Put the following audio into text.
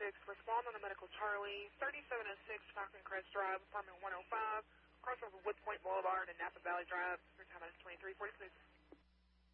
respond on the Medical Charlie, 3706 Falcon Crest Drive, apartment 105, crossover Wood Point Boulevard and Napa Valley Drive. Your time is 23:45.